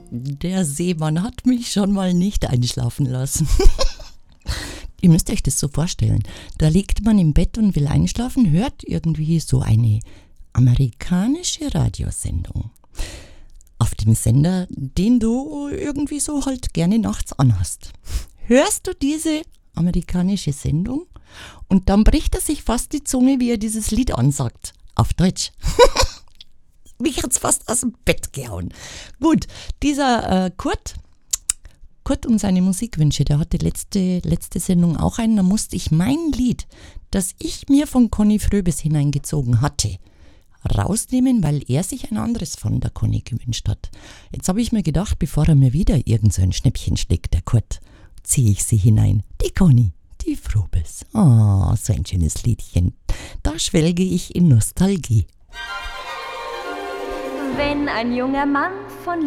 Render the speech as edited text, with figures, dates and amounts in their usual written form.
Der Seemann hat mich schon mal nicht einschlafen lassen. Ihr müsst euch das so vorstellen. Da liegt man im Bett und will einschlafen, hört irgendwie so eine amerikanische Radiosendung. Auf dem Sender, den du irgendwie so halt gerne nachts anhast. Hörst du diese amerikanische Sendung? Und dann bricht er sich fast die Zunge, wie er dieses Lied ansagt. Auf Deutsch. Mich hat's fast aus dem Bett gehauen. Gut, dieser Kurt und seine Musikwünsche, der hatte letzte Sendung auch einen. Da musste ich mein Lied, das ich mir von Conny Fröbis hineingezogen hatte, rausnehmen, weil er sich ein anderes von der Conny gewünscht hat. Jetzt habe ich mir gedacht, bevor er mir wieder irgend so ein Schnäppchen schlägt, der Kurt, ziehe ich sie hinein. Die Conny, die Fröbis. Oh, so ein schönes Liedchen. Da schwelge ich in Nostalgie. Wenn ein junger Mann von